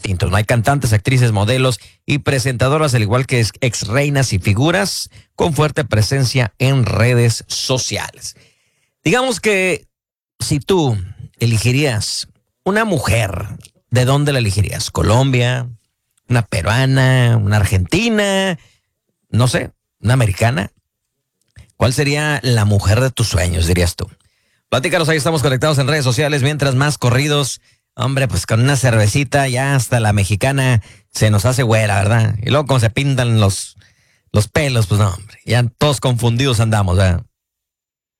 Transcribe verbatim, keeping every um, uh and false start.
distintos. No hay cantantes, actrices, modelos y presentadoras, al igual que ex reinas y figuras con fuerte presencia en redes sociales. Digamos que si tú elegirías una mujer, ¿de dónde la elegirías? ¿Colombia? ¿Una peruana? ¿Una argentina? No sé, ¿una americana? ¿Cuál sería la mujer de tus sueños, dirías tú? Platícanos, ahí estamos conectados en redes sociales, mientras más corridos, hombre, pues con una cervecita ya hasta la mexicana se nos hace güera, ¿verdad? Y luego como se pintan los, los pelos, pues no, hombre, ya todos confundidos andamos, ¿verdad?